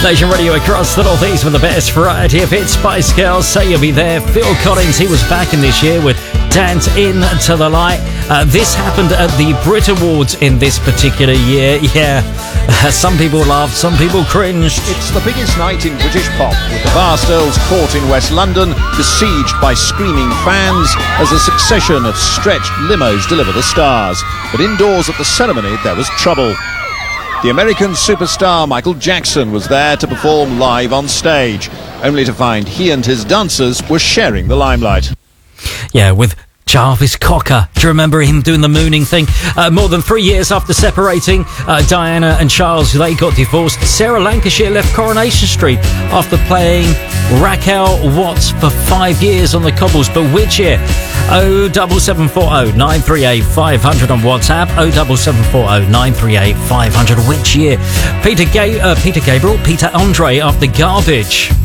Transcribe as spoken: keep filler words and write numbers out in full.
Station radio across the northeast with the best variety of hits. Spice Girls, Say You'll Be There. Phil Collins, he was back in this year with Dance Into the Light. Uh, this happened at the Brit Awards in this particular year. Yeah, uh, some people laughed, some people cringed. It's the biggest night in British pop, with the vast Earls Court in West London besieged by screaming fans as a succession of stretched limos deliver the stars. But indoors at the ceremony, there was trouble. The American superstar Michael Jackson was there to perform live on stage, only to find he and his dancers were sharing the limelight. Yeah, with Jarvis Cocker. Do you remember him doing the mooning thing? Uh, more than three years after separating, uh, Diana and Charles, they got divorced. Sarah Lancashire left Coronation Street after playing Raquel Watts for five years on the cobbles. But which year? oh seven seven four oh nine three eight five hundred on WhatsApp. oh seven seven four oh nine three eight five hundred. Which year? Peter, Ga- uh, Peter Gabriel, Peter Andre after Garbage.